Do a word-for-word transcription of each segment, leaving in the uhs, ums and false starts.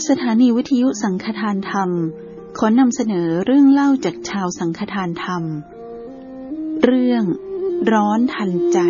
สถานีวิทยุสังฆทานธรรมขอนำเสนอเรื่องเล่าจากชาวสังฆทานธรรมเรื่องร้อนทันใจ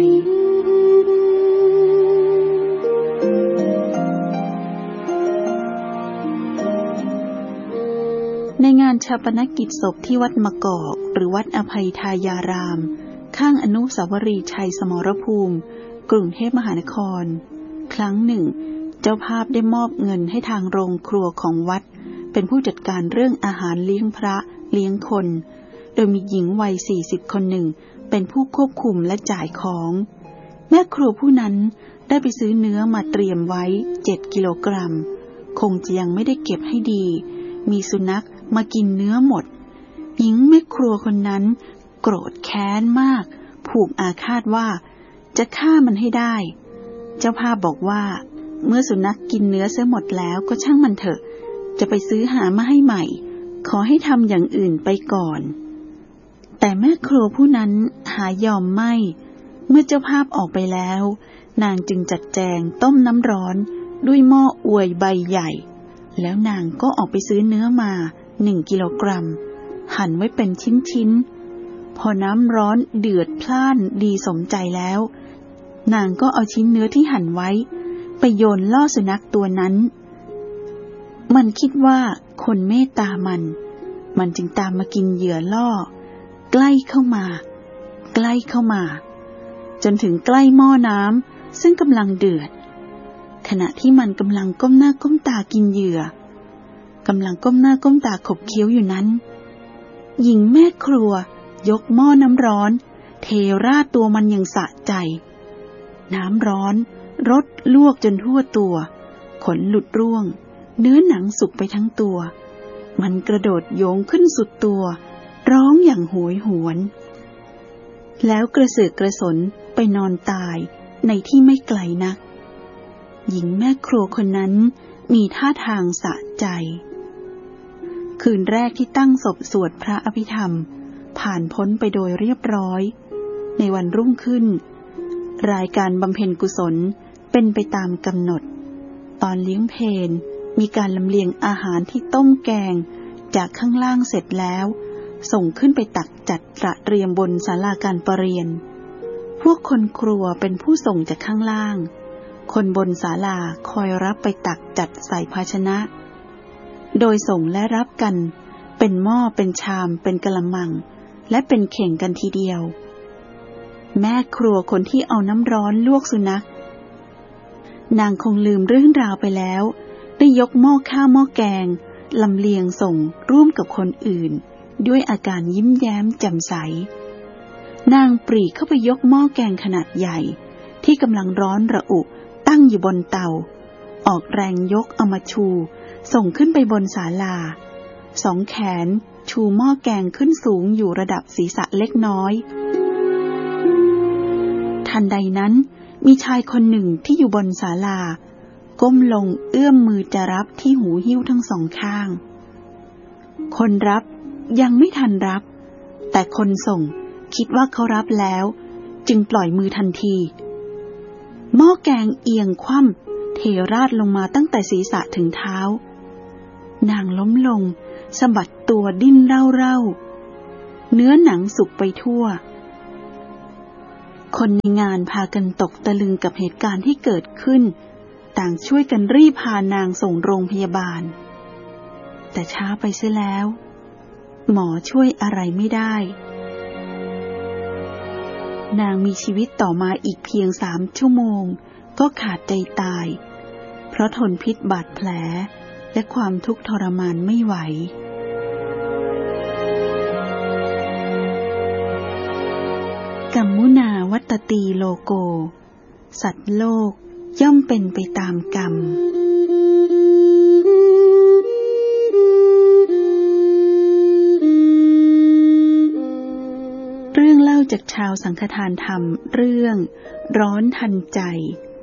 ในงานฌาปนกิจศพที่วัดมะกอกหรือวัดอภัยทายารามข้างอนุสาวรีย์ชัยสมรภูมิกรุงเทพมหานครครั้งหนึ่งเจ้าภาพได้มอบเงินให้ทางโรงครัวของวัดเป็นผู้จัดการเรื่องอาหารเลี้ยงพระเลี้ยงคนโดยมีหญิงวัยสี่สิบคนหนึ่งเป็นผู้ควบคุมและจ่ายของแม่ครัวผู้นั้นได้ไปซื้อเนื้อมาเตรียมไว้เจ็ดกิโลกรัมคงจะยังไม่ได้เก็บให้ดีมีสุนัขมากินเนื้อหมดหญิงแม่ครัวคนนั้นโกรธแค้นมากผูกอาฆาตว่าจะฆ่ามันให้ได้เจ้าภาพบอกว่าเมื่อสุนัขกินเนื้อเสียหมดแล้วก็ช่างมันเถอะจะไปซื้อหามาให้ใหม่ขอให้ทำอย่างอื่นไปก่อนแต่แม่ครัวผู้นั้นหายอมไม่เมื่อเจ้าภาพออกไปแล้วนางจึงจัดแจงต้มน้ำร้อนด้วยหม้ออวยใบใหญ่แล้วนางก็ออกไปซื้อเนื้อมาหนึ่งกิโลกรัมหั่นไว้เป็นชิ้นๆพอน้ำร้อนเดือดพล่านดีสมใจแล้วนางก็เอาชิ้นเนื้อที่หั่นไว้ไปโยนล่อสุนัขตัวนั้นมันคิดว่าคนเมตตามันมันจึงตามมากินเหยื่อล่อใกล้เข้ามาใกล้เข้ามาจนถึงใกล้หม้อน้ำซึ่งกำลังเดือดขณะที่มันกำลังก้มหน้าก้มตากินเหยื่อกำลังก้มหน้าก้มตาขบเคี้ยวอยู่นั้นหญิงแม่ครัวยกหม้อน้ำร้อนเทราดตัวมันอย่างสะใจน้ำร้อนรดลวกจนทั่วตัวขนหลุดร่วงเนื้อหนังสุกไปทั้งตัวมันกระโดดโยงขึ้นสุดตัวร้องอย่างโหยหวนแล้วกระเสือกกระสนไปนอนตายในที่ไม่ไกลนักหญิงแม่ครัวคนนั้นมีท่าทางสะใจคืนแรกที่ตั้งศพสวดพระอภิธรรมผ่านพ้นไปโดยเรียบร้อยในวันรุ่งขึ้นรายการบำเพ็ญกุศลเป็นไปตามกำหนดตอนเลี้ยงเพลมีการลำเลียงอาหารที่ต้มแกงจากข้างล่างเสร็จแล้วส่งขึ้นไปตักจัดตระเตรียมบนศาลาการประเรียนพวกคนครัวเป็นผู้ส่งจากข้างล่างคนบนศาลาคอยรับไปตักจัดใส่ภาชนะโดยส่งและรับกันเป็นหม้อเป็นชามเป็นกะละมังและเป็นเข่งกันทีเดียวแม่ครัวคนที่เอาน้ำร้อนลวกสุนัขนางคงลืมเรื่องราวไปแล้วได้ยกหม้อข้าวหม้อแกงลำเลียงส่งร่วมกับคนอื่นด้วยอาการยิ้มแย้มแจ่มใสนางปรีเข้าไปยกหม้อแกงขนาดใหญ่ที่กำลังร้อนระอุตั้งอยู่บนเตาออกแรงยกเอามาชูส่งขึ้นไปบนศาลาสองแขนชูหม้อแกงขึ้นสูงอยู่ระดับศีรษะเล็กน้อยทันใดนั้นมีชายคนหนึ่งที่อยู่บนศาลาก้มลงเอื้อมมือจะรับที่หูหิ้วทั้งสองข้างคนรับยังไม่ทันรับแต่คนส่งคิดว่าเขารับแล้วจึงปล่อยมือทันทีหม้อแกงเอียงคว่ำเทราดลงมาตั้งแต่ศีรษะถึงเท้านางล้มลงสะบัดตัวดิ้นเร่าๆเนื้อหนังสุกไปทั่วคนในงานพากันตกตะลึงกับเหตุการณ์ที่เกิดขึ้นต่างช่วยกันรีบพานางส่งโรงพยาบาลแต่ช้าไปเสียแล้วหมอช่วยอะไรไม่ได้นางมีชีวิตต่อมาอีกเพียงสามชั่วโมงก็ขาดใจตายเพราะทนพิษบาดแผลและความทุกข์ทรมานไม่ไหวกัมมุนาวัตตีโลโกสัตว์โลกย่อมเป็นไปตามกรรมเรื่องเล่าจากชาวสังฆทานธรรมเรื่องร้อนทันใจ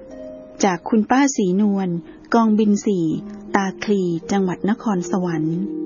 จากคุณป้าศรีนวลกองบินสี่ตาคลีจังหวัดนครสวรรค์